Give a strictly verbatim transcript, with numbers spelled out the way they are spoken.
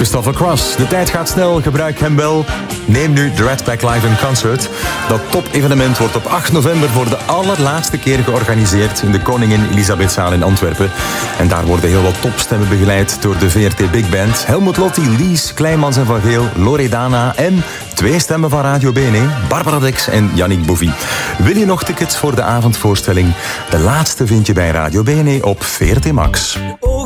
Christopher Cross. De tijd gaat snel, gebruik hem wel. Neem nu de Rat Pack Live in Concert. Dat top-evenement wordt op acht november voor de allerlaatste keer georganiseerd in de Koningin Elisabethzaal in Antwerpen. En daar worden heel wat topstemmen begeleid door de V R T Big Band. Helmut Lotti, Lies, Kleinmans en Van Geel, Loredana en twee stemmen van Radio B N E, Barbara Dex en Yannick Bouffy. Wil je nog tickets voor de avondvoorstelling? De laatste vind je bij Radio B N E op V R T Max.